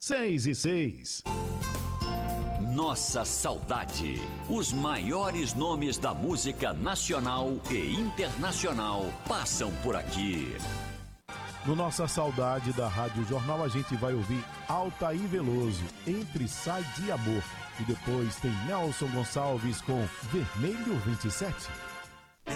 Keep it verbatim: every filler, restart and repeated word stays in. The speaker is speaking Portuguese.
seis e seis. Nossa Saudade. Os maiores nomes da música nacional e internacional passam por aqui. No Nossa Saudade da Rádio Jornal, a gente vai ouvir Altair Veloso, Entre Sai de Amor. E depois tem Nelson Gonçalves com Vermelho vinte e sete.